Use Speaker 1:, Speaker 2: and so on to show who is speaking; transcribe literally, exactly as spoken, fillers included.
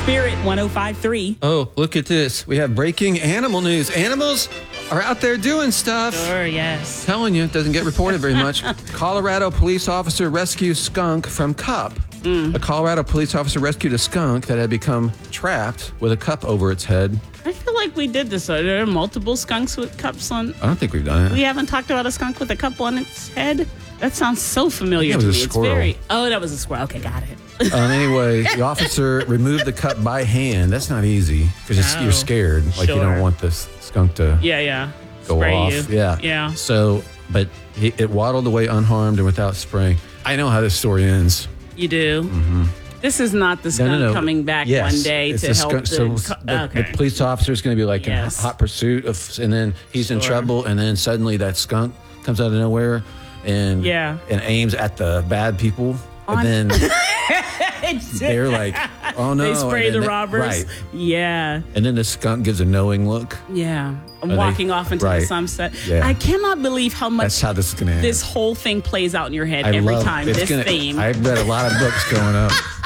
Speaker 1: Spirit one oh five point three.
Speaker 2: Oh, look at this. We have breaking animal news. Animals are out there doing stuff.
Speaker 1: Sure, yes.
Speaker 2: Telling you, it doesn't get reported very much. Colorado police officer rescues skunk from cup. Mm. A Colorado police officer rescued a skunk that had become trapped with a cup over its head.
Speaker 1: I feel like we did this. Are there multiple skunks with cups on?
Speaker 2: I don't think we've done it.
Speaker 1: We haven't talked about a skunk with a cup on its head? That sounds so familiar
Speaker 2: I
Speaker 1: to
Speaker 2: think
Speaker 1: me.
Speaker 2: it was a squirrel.
Speaker 1: It's very. Oh, that was a squirrel. Okay, got it.
Speaker 2: Um, anyway, the officer removed the cup by hand. That's not easy because
Speaker 1: No.
Speaker 2: you're scared. Like you
Speaker 1: Sure.
Speaker 2: don't want this skunk to
Speaker 1: Yeah, yeah.
Speaker 2: go
Speaker 1: Spray
Speaker 2: off.
Speaker 1: you.
Speaker 2: Yeah.
Speaker 1: Yeah.
Speaker 2: So, but he, it waddled away unharmed and without spraying. I know how this story ends.
Speaker 1: You do? Mm-hmm. This is not the skunk
Speaker 2: No, no, no.
Speaker 1: coming back
Speaker 2: Yes,
Speaker 1: one day
Speaker 2: it's
Speaker 1: to
Speaker 2: the
Speaker 1: help
Speaker 2: skunk-
Speaker 1: the...
Speaker 2: so
Speaker 1: co-
Speaker 2: the,
Speaker 1: okay.
Speaker 2: the police officer is going to be like
Speaker 1: Yes.
Speaker 2: in hot pursuit of, and then he's in
Speaker 1: Sure.
Speaker 2: trouble, and then suddenly that skunk comes out of nowhere and
Speaker 1: Yeah.
Speaker 2: and aims at the bad people,
Speaker 1: On-
Speaker 2: and then they're like, "Oh no!"
Speaker 1: They spray
Speaker 2: and then
Speaker 1: the
Speaker 2: they-
Speaker 1: robbers.
Speaker 2: right?
Speaker 1: Yeah.
Speaker 2: And then the skunk gives a knowing look.
Speaker 1: Yeah. I'm
Speaker 2: they-
Speaker 1: walking off into
Speaker 2: right.
Speaker 1: the sunset.
Speaker 2: Yeah.
Speaker 1: I cannot believe how much
Speaker 2: That's how this is going to end.
Speaker 1: this whole thing plays out in your head
Speaker 2: I
Speaker 1: every
Speaker 2: love-
Speaker 1: time.
Speaker 2: it's
Speaker 1: This
Speaker 2: gonna-
Speaker 1: theme.
Speaker 2: I've read a lot of books growing up.